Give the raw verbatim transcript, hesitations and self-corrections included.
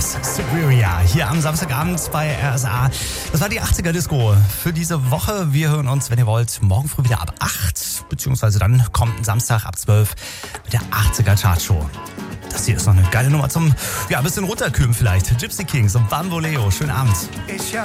Kings, Superior, hier am Samstagabend bei R S A. Das war die achtziger-Disco für diese Woche. Wir hören uns, wenn ihr wollt, morgen früh wieder ab acht, beziehungsweise dann kommt ein Samstag ab zwölf mit der achtziger-Chartshow. Das hier ist noch eine geile Nummer zum, ja, ein bisschen runterkühlen vielleicht. Gypsy Kings und Bamboleo. Schönen Abend. Ich